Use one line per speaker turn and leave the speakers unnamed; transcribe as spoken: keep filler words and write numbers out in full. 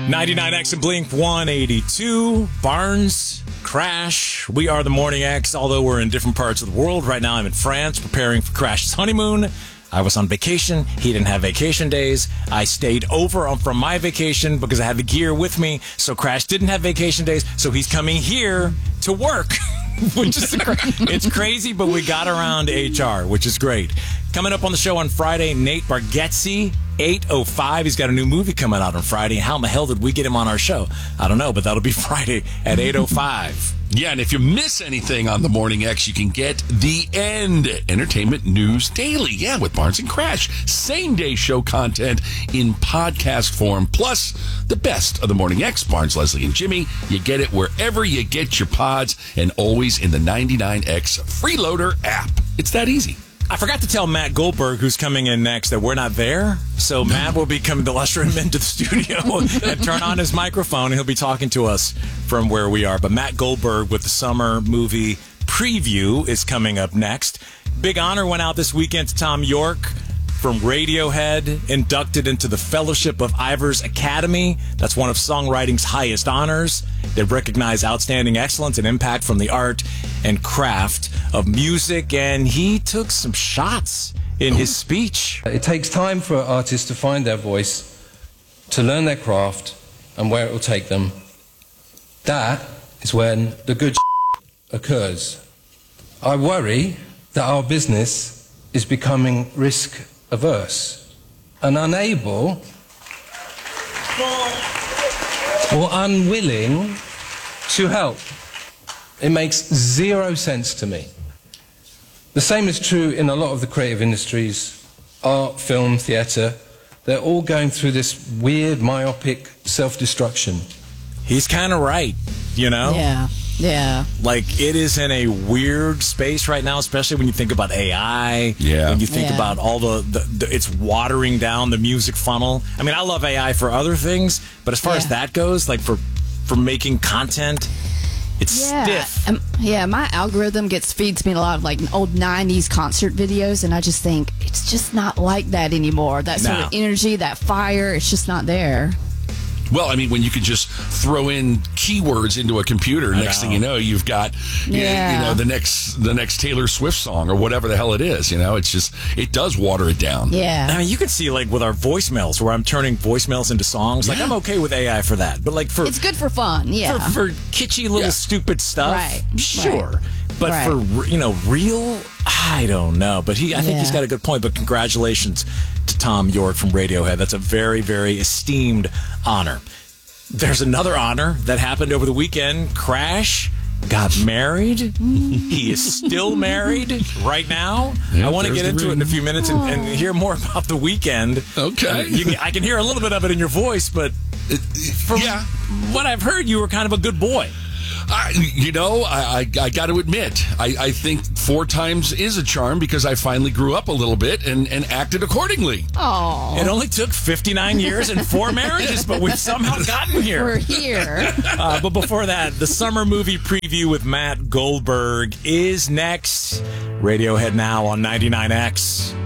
ninety-nine X and Blink one eighty-two. Barnes, Crash. We are the Morning X, although we're in different parts of the world. Right now I'm in France preparing for Crash's honeymoon. I was on vacation. He didn't have vacation days. I stayed over from my vacation because I had the gear with me. So Crash didn't have vacation days. So he's coming here to work, which is it's crazy, but we got around H R, which is great. Coming up on the show on Friday, Nate Bargatze, eight oh five. He's got a new movie coming out on Friday. How in the hell did we get him on our show? I don't know, but that'll be Friday at eight oh five.
Yeah, and if you miss anything on the Morning X, you can get The End, Entertainment News Daily. Yeah, with Barnes and Crash. Same-day show content in podcast form, plus the best of the Morning X, Barnes, Leslie, and Jimmy. You get it wherever you get your pods, and always in the ninety-nine X Freeloader app. It's that easy.
I forgot to tell Matt Goldberg, who's coming in next, that we're not there. So Matt will be coming to usher him into the studio and turn on his microphone, and he'll be talking to us from where we are. But Matt Goldberg with the summer movie preview is coming up next. Big honor went out this weekend to Thom Yorke from Radiohead, inducted into the Fellowship of Ivors Academy. That's one of songwriting's highest honors. They recognize outstanding excellence and impact from the art and craft of music, and he took some shots in his speech.
It takes time for artists to find their voice, to learn their craft, and where it will take them. That is when the good occurs. I worry that our business is becoming risk averse and unable or unwilling to help. It makes zero sense to me. The same is true in a lot of the creative industries, art, film, theatre. They're all going through this weird, myopic self-destruction.
He's kind of right, you know?
Yeah, yeah.
Like, it is in a weird space right now, especially when you think about A I.
Yeah.
When you think
Yeah.
about all the, the, the, it's watering down the music funnel. I mean, I love A I for other things, but as far as
Yeah.
that goes, like for, for making content, it's
Yeah.
stiff.
Um, yeah, my algorithm gets feeds me a lot of like old nineties concert videos, and I just think it's just not like that anymore. That sort
No.
of energy, that fire, it's just not there.
Well, I mean, when you can just throw in keywords into a computer,
I
next
know.
thing you know, you've got y-
Yeah.
you know the next the next Taylor Swift song or whatever the hell it is. You know, it's just it does water it down.
Yeah.
I mean, you can see, like, with our voicemails, where I'm turning voicemails into songs. Like,
Yeah.
I'm okay with A I for that. But, like, for
It's good for fun, yeah.
for, for kitschy little
Yeah.
stupid stuff,
Right,
sure.
right.
But
Right.
for, re- you know, real, I don't know. But he, I think
Yeah.
he's got a good point. But congratulations to Thom Yorke from Radiohead. That's a very, very esteemed honor. There's another honor that happened over the weekend. Crash got married. He is still married right now.
Yeah,
I want to
there's
get
the
into it in a
ring.
few minutes and, and hear more about the weekend.
Okay.
You can, I can hear a little bit of it in your voice, but from
Yeah.
what I've heard, you were kind of a good boy.
I, you know, I, I, I got to admit, I, I think four times is a charm because I finally grew up a little bit and, and acted accordingly.
Oh,
It only took fifty-nine years and four marriages, but we've somehow gotten
we're
here.
here.
Uh, but before that, the summer movie preview with Matt Goldberg is next. Radiohead now on ninety-nine X.